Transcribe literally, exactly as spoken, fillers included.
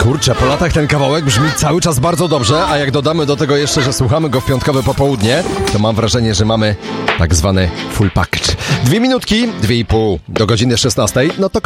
Kurczę, po latach ten kawałek brzmi cały czas bardzo dobrze, a jak dodamy do tego jeszcze, że słuchamy go w piątkowe popołudnie, to mam wrażenie, że mamy tak zwany full package. Dwie minutki, dwie i pół do godziny szesnastej, no to